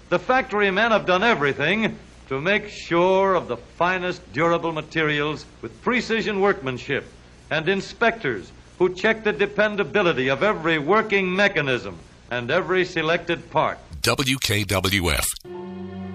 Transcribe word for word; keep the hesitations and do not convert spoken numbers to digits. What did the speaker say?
The factory men have done everything to make sure of the finest durable materials with precision workmanship, and inspectors who check the dependability of every working mechanism and every selected part. W K W F,